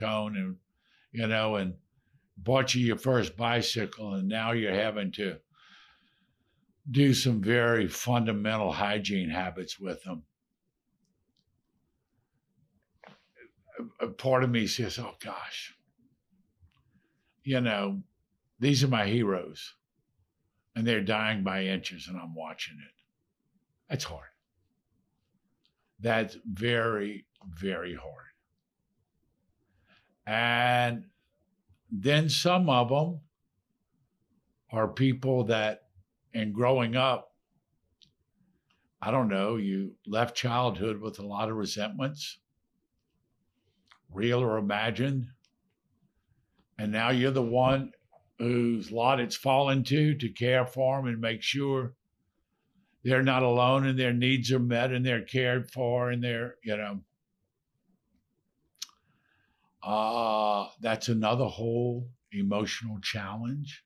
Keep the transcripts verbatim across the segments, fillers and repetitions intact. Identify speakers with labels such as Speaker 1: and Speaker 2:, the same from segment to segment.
Speaker 1: tone and, you know, and bought you your first bicycle, and now you're having to do some very fundamental hygiene habits with them. A part of me says, oh gosh, you know, these are my heroes and they're dying by inches and I'm watching it. That's hard. That's very, very hard. And then some of them are people that, in growing up, I don't know, you left childhood with a lot of resentments, real or imagined. And now you're the one whose lot it's fallen to to care for them and make sure they're not alone and their needs are met and they're cared for and they're, you know, uh, that's another whole emotional challenge.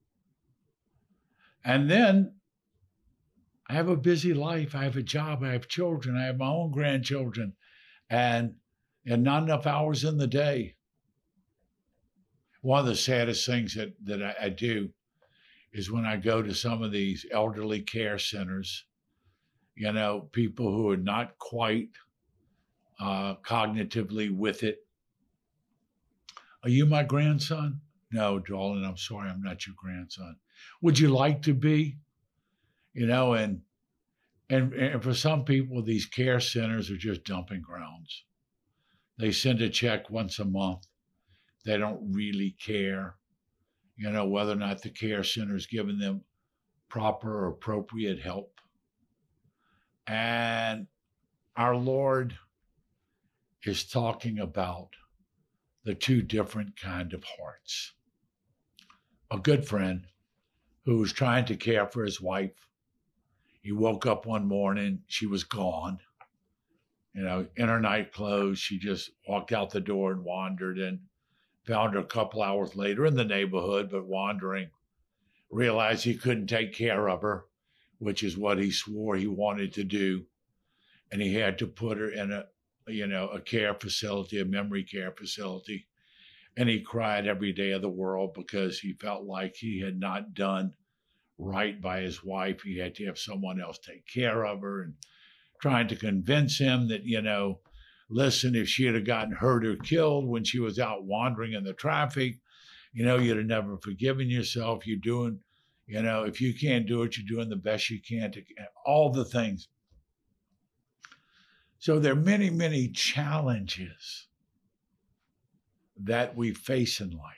Speaker 1: And then I have a busy life. I have a job. I have children. I have my own grandchildren, and and not enough hours in the day. One of the saddest things that that I, I do is when I go to some of these elderly care centers. You know, people who are not quite uh, cognitively with it. Are you my grandson? No, darling, I'm sorry, I'm not your grandson. Would you like to be? You know, and and and for some people, these care centers are just dumping grounds. They send a check once a month. They don't really care, you know, whether or not the care center is giving them proper or appropriate help. And our Lord is talking about the two different kind of hearts. A good friend who was trying to care for his wife. He woke up one morning, she was gone. You know, in her night clothes, she just walked out the door and wandered, and found her a couple hours later in the neighborhood, but wandering. Realized he couldn't take care of her, which is what he swore he wanted to do. And he had to put her in a, you know, a care facility, a memory care facility. And he cried every day of the world because he felt like he had not done right by his wife. He had to have someone else take care of her, and trying to convince him that, you know, listen, if she had gotten hurt or killed when she was out wandering in the traffic, you know, you'd have never forgiven yourself. You're doing, you know, if you can't do it, you're doing the best you can to all the things. So there are many, many challenges that we face in life.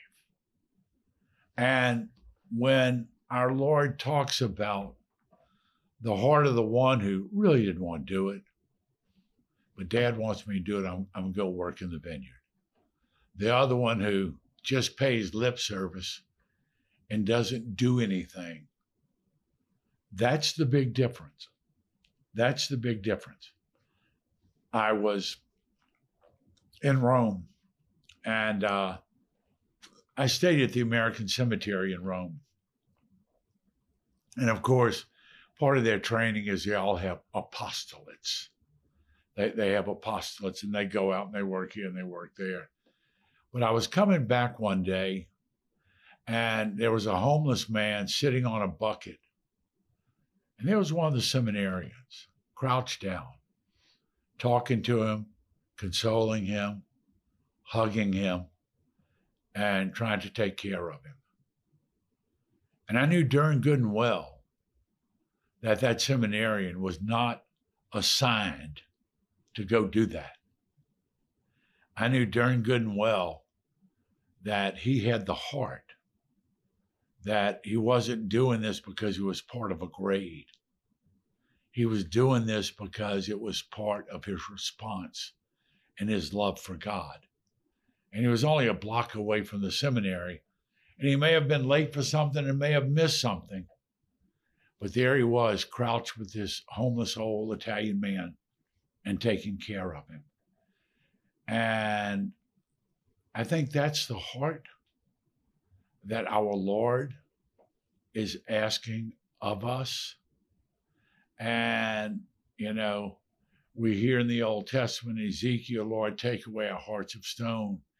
Speaker 1: And when our Lord talks about the heart of the one who really didn't want to do it, but dad wants me to do it, I'm, I'm going to go work in the vineyard. The other one who just pays lip service and doesn't do anything. That's the big difference. That's the big difference. I was in Rome, and uh, I stayed at the American Cemetery in Rome. And of course, part of their training is they all have apostolates. They, they have apostolates, and they go out and they work here and they work there. But I was coming back one day, and there was a homeless man sitting on a bucket. And there was one of the seminarians crouched down, talking to him, consoling him, hugging him, and trying to take care of him. And I knew darn good and well that that seminarian was not assigned to go do that. I knew darn good and well that he had the heart, that he wasn't doing this because he was part of a grade. He was doing this because it was part of his response and his love for God. And he was only a block away from the seminary, and he may have been late for something and may have missed something. But there he was, crouched with this homeless old Italian man and taking care of him. And I think that's the heart that our Lord is asking of us. And, you know, we hear in the Old Testament, Ezekiel, Lord, take away our hearts of stone